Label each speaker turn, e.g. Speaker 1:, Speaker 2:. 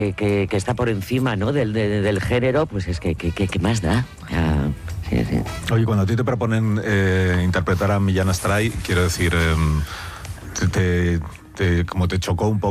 Speaker 1: que está por encima, ¿no? del género, pues es que más da. Sí, sí.
Speaker 2: Oye, cuando a ti te proponen interpretar a Millán Astray, quiero decir, como te chocó un poco